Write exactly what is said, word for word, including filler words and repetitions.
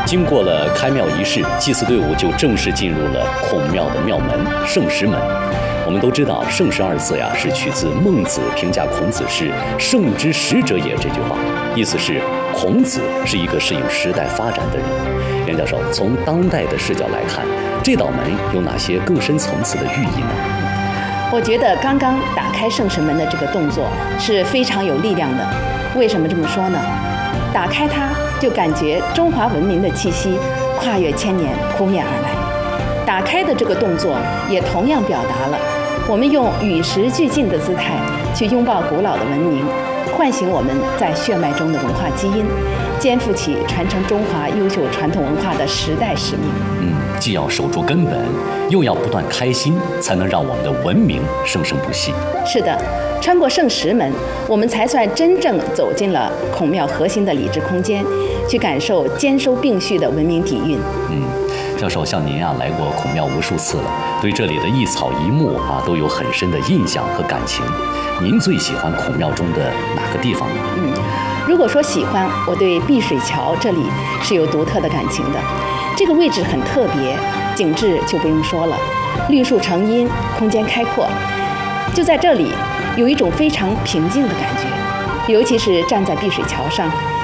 经过了开庙仪式，祭祀队伍就正式进入了孔庙的庙门圣石门。我们都知道"圣石"二字呀，是取自孟子评价孔子是"圣之始者也"这句话，意思是孔子是一个适应时代发展的人。袁教授，从当代的视角来看，这道门有哪些更深层次的寓意呢？ 我觉得刚刚打开圣石门的这个动作是非常有力量的。为什么这么说呢？打开它，就感觉中华文明的气息跨越千年扑面而来。打开的这个动作也同样表达了我们用与时俱进的姿态去拥抱古老的文明，唤醒我们在血脉中的文化基因，肩负起传承中华优秀传统文化的时代使命。 嗯，既要守住根本，又要不断开新，才能让我们的文明生生不息。 是的，穿过圣石门，我们才算真正走进了孔庙核心的礼制空间，去感受兼收并蓄的文明底蕴。 嗯。教授，像您啊来过孔庙无数次了，对这里的一草一木啊都有很深的印象和感情。您最喜欢孔庙中的哪个地方呢？ 嗯，如果说喜欢，我对碧水桥这里是有独特的感情的。这个位置很特别，景致就不用说了，绿树成荫，空间开阔。就在这里，有一种非常平静的感觉，尤其是站在碧水桥上，